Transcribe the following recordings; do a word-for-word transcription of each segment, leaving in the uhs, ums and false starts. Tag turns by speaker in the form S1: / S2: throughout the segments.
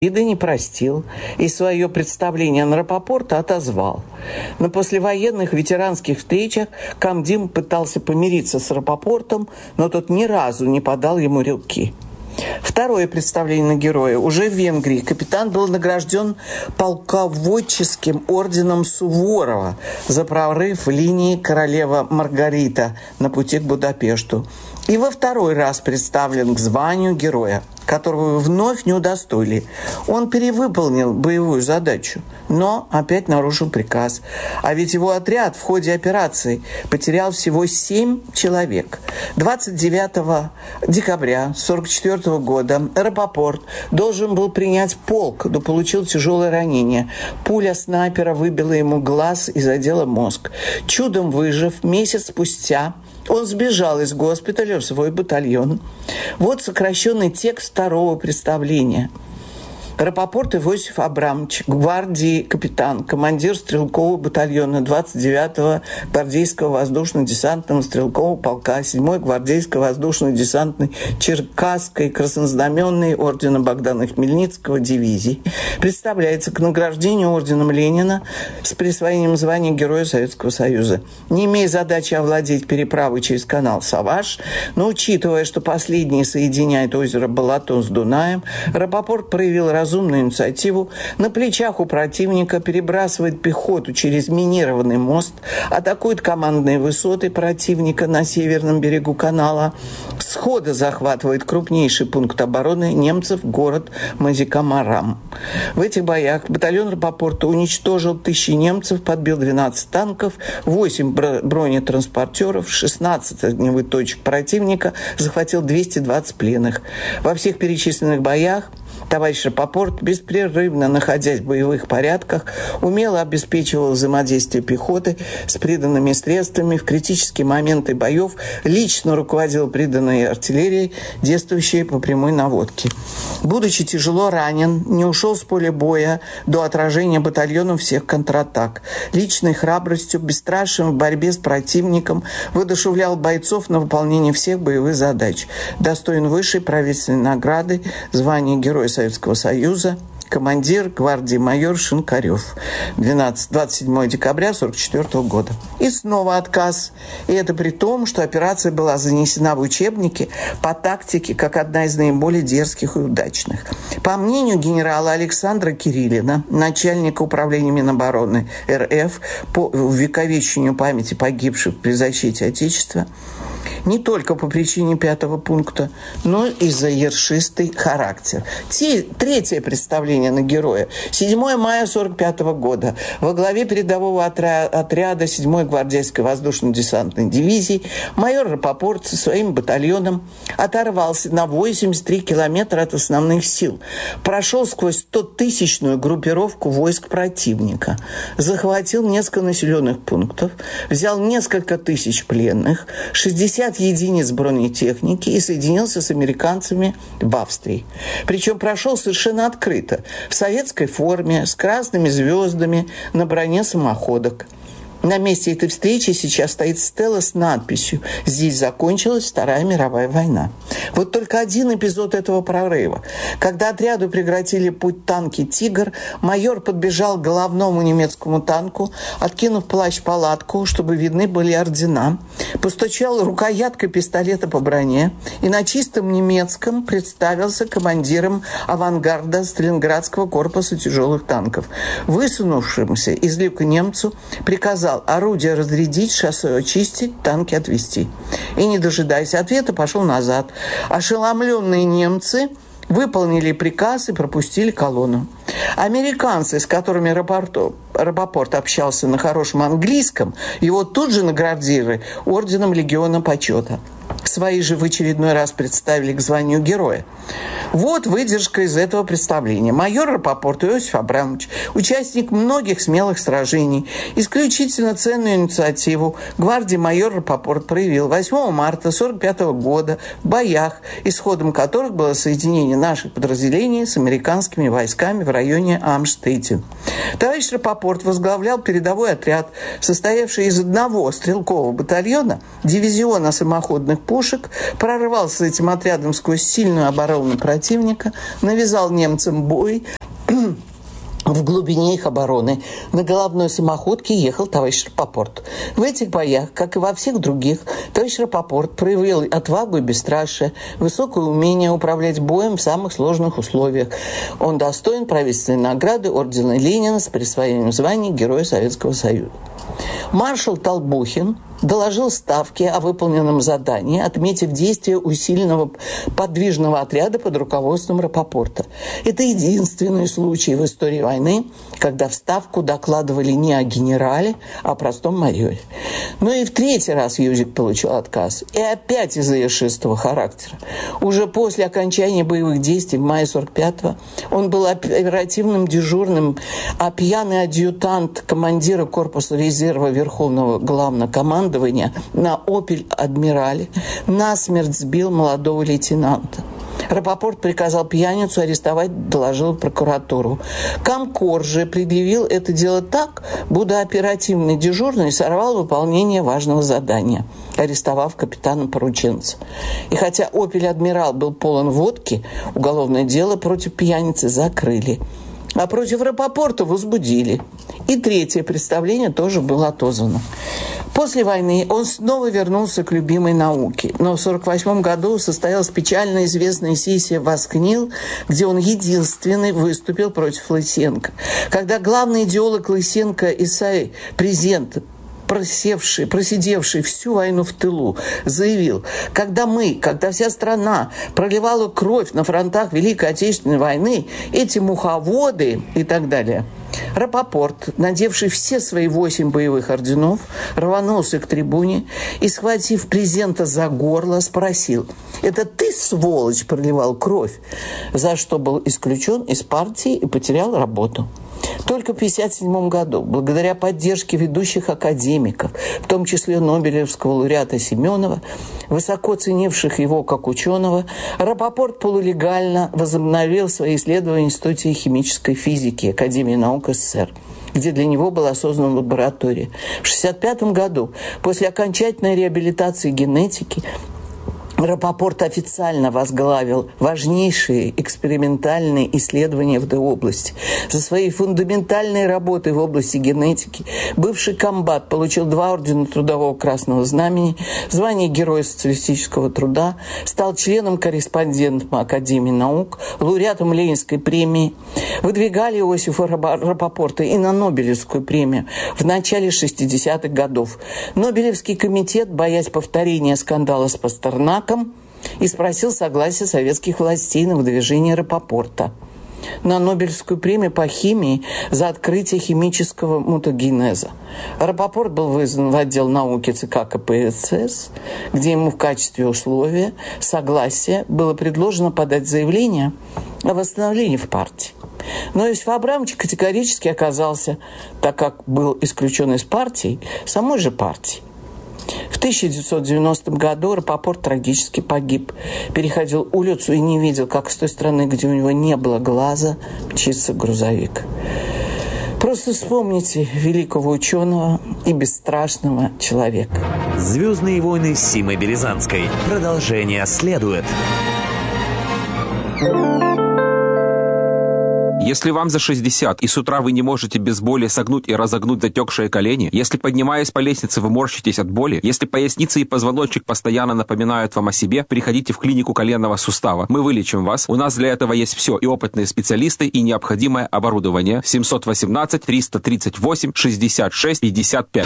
S1: Вида не простил и свое представление на Рапопорта отозвал. На послевоенных ветеранских встречах комдив пытался помириться с Рапопортом, но тот ни разу не подал ему руки. Второе представление на героя. Уже в Венгрии капитан был награжден полководческим орденом Суворова за прорыв линии королева Маргарита на пути к Будапешту. И во второй раз представлен к званию героя, которого вновь не удостоили. Он перевыполнил боевую задачу, но опять нарушил приказ. А ведь его отряд в ходе операции потерял всего семь человек. двадцать девятого декабря сорок четвёртого года Рапопорт должен был принять полк, но получил тяжелое ранение. Пуля снайпера выбила ему глаз и задела мозг. Чудом выжив, месяц спустя он сбежал из госпиталя в свой батальон. Вот сокращенный текст второго представления. Рапопорт Иосиф Абрамович, гвардии капитан, командир стрелкового батальона двадцать девятого гвардейского воздушно-десантного стрелкового полка седьмой гвардейской воздушно-десантной Черкасской краснознаменной ордена Богдана Хмельницкого дивизии, представляется к награждению орденом Ленина с присвоением звания Героя Советского Союза. Не имея задачи овладеть переправой через канал Саваш, но учитывая, что последний соединяет озеро Балатон с Дунаем, Рапопорт проявил разумную инициативу, на плечах у противника перебрасывает пехоту через минированный мост, атакует командные высоты противника на северном берегу канала, сходу захватывает крупнейший пункт обороны немцев, город Мазикамарам. В этих боях батальон Рапопорта уничтожил тысячи немцев, подбил двенадцать танков, восемь бронетранспортеров, шестнадцать огневых точек противника, захватил двести двадцать пленных. Во всех перечисленных боях товарищ Рапопорт, беспрерывно находясь в боевых порядках, умело обеспечивал взаимодействие пехоты с приданными средствами, в критические моменты боев лично руководил приданной артиллерией, действующей по прямой наводке. Будучи тяжело ранен, не ушел с поля боя до отражения батальоном всех контратак. Личной храбростью, бесстрашием в борьбе с противником воодушевлял бойцов на выполнение всех боевых задач. Достоин высшей правительственной награды, звания Героя Советского Союза, командир гвардии майор Шинкарев. двадцать седьмого декабря сорок четвёртого года. И снова отказ. И это при том, что операция была занесена в учебники по тактике как одна из наиболее дерзких и удачных. По мнению генерала Александра Кириллина, начальника управления Минобороны РФ по увековечению памяти погибших при защите Отечества, не только по причине пятого пункта, но и за ершистый характер. Те, третье представление на героя. седьмого мая сорок пятого года. Во главе передового отряда седьмой гвардейской воздушно-десантной дивизии майор Рапопорт со своим батальоном оторвался на восемьдесят три километра от основных сил. Прошел сквозь стотысячную группировку войск противника. Захватил несколько населенных пунктов. Взял несколько тысяч пленных. шестьдесят единиц бронетехники и соединился с американцами в Австрии. Причем прошел совершенно открыто, в советской форме, с красными звездами на броне самоходок. На месте этой встречи сейчас стоит стела с надписью «Здесь закончилась Вторая мировая война». Вот только один эпизод этого прорыва. Когда отряду прекратили путь танки «Тигр», майор подбежал к головному немецкому танку, откинув плащ-палатку, чтобы видны были ордена, постучал рукояткой пистолета по броне и на чистом немецком представился командиром авангарда Сталинградского корпуса тяжелых танков. Высунувшимся из люка немцу приказал орудие разрядить, шоссе очистить, танки отвести. И, не дожидаясь ответа, пошел назад. Ошеломленные немцы выполнили приказ и пропустили колонну. Американцы, с которыми Рапопорт, Рапопорт общался на хорошем английском, его тут же наградили орденом Легиона Почета. Свои же в очередной раз представили к званию героя. Вот выдержка из этого представления. Майор Рапопорт Иосиф Абрамович, участник многих смелых сражений, исключительно ценную инициативу гвардии майор Рапопорт проявил восьмого марта сорок пятого года в боях, исходом которых было соединение наших подразделений с американскими войсками в районе Амштеттен. Товарищ Рапопорт возглавлял передовой отряд, состоявший из одного стрелкового батальона, дивизиона самоходных пушек пушек, прорвался этим отрядом сквозь сильную оборону противника, навязал немцам бой в глубине их обороны. На головной самоходке ехал товарищ Рапопорт. В этих боях, как и во всех других, товарищ Рапопорт проявил отвагу и бесстрашие, высокое умение управлять боем в самых сложных условиях. Он достоин правительственной награды ордена Ленина с присвоением звания Героя Советского Союза. Маршал Толбухин доложил Ставке о выполненном задании, отметив действия усиленного подвижного отряда под руководством Рапопорта. Это единственный случай в истории войны, когда в Ставку докладывали не о генерале, а о простом майоре. Но и в третий раз Юзик получил отказ. И опять из-за ершистого характера. Уже после окончания боевых действий в мае сорок пятого он был оперативным дежурным, а пьяный адъютант командира корпуса резерва Верховного Главнокомандования на «Опель-Адмирале» насмерть сбил молодого лейтенанта. Рапопорт приказал пьяницу арестовать, доложил в прокуратуру. Комкор же предъявил это дело так, будто оперативный дежурный сорвал выполнение важного задания, арестовав капитана-порученца. И хотя «Опель-Адмирал» был полон водки, уголовное дело против пьяницы закрыли. А против Рапопорта возбудили. И третье представление тоже было отозвано. После войны он снова вернулся к любимой науке. Но в сорок восьмом году состоялась печально известная сессия в Аскнил, где он единственный выступил против Лысенко. Когда главный идеолог Лысенко Исай Презент, просевший, просидевший всю войну в тылу, заявил: когда мы, когда вся страна проливала кровь на фронтах Великой Отечественной войны, эти муховоды и так далее. Рапопорт, надевший все свои восемь боевых орденов, рванулся к трибуне и, схватив Презента за горло, спросил: «Это ты, сволочь, проливал кровь?» За что был исключен из партии и потерял работу. Только в тысяча девятьсот пятьдесят седьмом году, благодаря поддержке ведущих академиков, в том числе Нобелевского лауреата Семенова, высоко ценивших его как ученого, Рапопорт полулегально возобновил свои исследования в Институте химической физики Академии наук СССР, где для него была создана лаборатория. В шестьдесят пятом году, после окончательной реабилитации генетики, Рапопорт официально возглавил важнейшие экспериментальные исследования в этой области. За свои фундаментальные работы в области генетики бывший комбат получил два ордена Трудового Красного Знамени, звание Героя Социалистического Труда, стал членом-корреспондентом Академии наук, лауреатом Ленинской премии. Выдвигали Иосифа Рапопорта и на Нобелевскую премию в начале шестидесятых годов. Нобелевский комитет, боясь повторения скандала с Пастернаком, и спросил согласия советских властей на выдвижение Рапопорта на Нобелевскую премию по химии за открытие химического мутагенеза. Рапопорт был вызван в отдел науки ЦК КПСС, где ему в качестве условия согласия было предложено подать заявление о восстановлении в партии. Но Иосиф Абрамович категорически оказался, так как был исключен из партии, самой же партии. В тысяча девятьсот девяностом году Рапопорт трагически погиб. Переходил улицу и не видел, как с той стороны, где у него не было глаза, мчится грузовик. Просто вспомните великого ученого и бесстрашного человека.
S2: «Звездные войны» с Симой Березанской. Продолжение следует.
S3: Если вам за шестьдесят, и с утра вы не можете без боли согнуть и разогнуть затекшие колени, если, поднимаясь по лестнице, вы морщитесь от боли, если поясница и позвоночник постоянно напоминают вам о себе, приходите в клинику коленного сустава. Мы вылечим вас. У нас для этого есть все: и опытные специалисты, и необходимое оборудование. семьсот восемнадцать триста тридцать восемь шестьдесят шесть пятьдесят пять.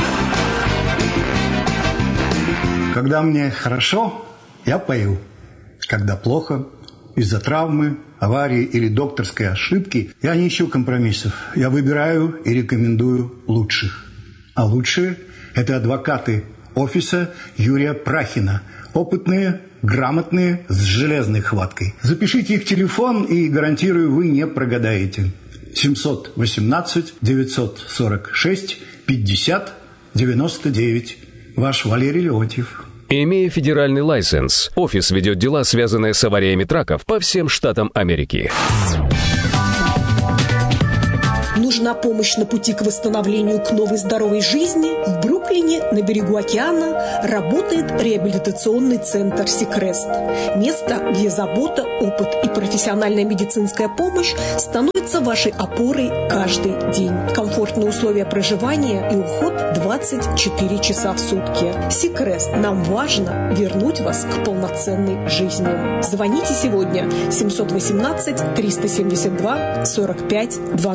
S4: Когда мне хорошо, я пою. Когда плохо, из-за травмы, аварии или докторской ошибки, я не ищу компромиссов. Я выбираю и рекомендую лучших. А лучшие – это адвокаты офиса Юрия Прахина. Опытные, грамотные, с железной хваткой. Запишите их телефон, и, гарантирую, вы не прогадаете. семьсот восемнадцать девятьсот сорок шесть пятьдесят девяносто девять. Ваш Валерий Леонтьев.
S5: Имея федеральный лайсенс, офис ведет дела, связанные с авариями траков по всем штатам Америки.
S6: Нужно нужна помощь на пути к восстановлению к новой здоровой жизни, в Бруклине на берегу океана работает реабилитационный центр «Сикрест». Место, где забота, опыт и профессиональная медицинская помощь становятся вашей опорой каждый день. Комфортные условия проживания и уход двадцать четыре часа в сутки. «Сикрест». Нам важно вернуть вас к полноценной жизни. Звоните сегодня семьсот восемнадцать триста семьдесят два сорок пять двадцать.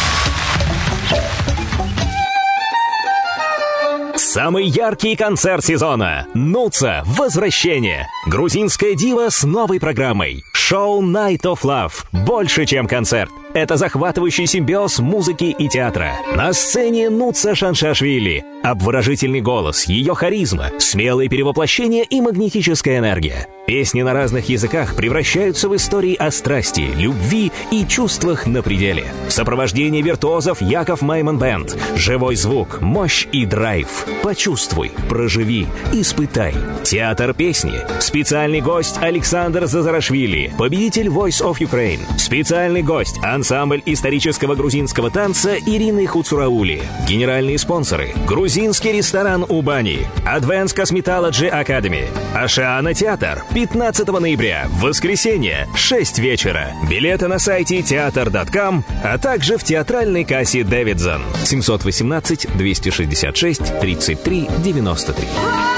S2: Самый яркий концерт сезона. Нуца. Возвращение. Грузинская дива с новой программой. Шоу Night of Love. Больше, чем концерт. Это захватывающий симбиоз музыки и театра. На сцене Нуца Шаншашвили. Обворожительный голос, ее харизма, смелые перевоплощения и магнетическая энергия. Песни на разных языках превращаются в истории о страсти, любви и чувствах на пределе. В сопровождении виртуозов Яков Майман Бэнд. Живой звук, мощь и драйв. Почувствуй, проживи, испытай. Театр песни. Специальный гость Александр Зазарашвили, победитель Voice of Ukraine. Специальный гость ансамбль исторического грузинского танца Ирины Хуцураули. Генеральные спонсоры. Грузинский ресторан Убани. Advanced Cosmetology Academy. Ашиана театр. пятнадцатого ноября, воскресенье, шесть вечера. Билеты на сайте театр точка ком, а также в театральной кассе Дэвидсон. семьсот восемнадцать двести шестьдесят шесть тридцать три девяносто три.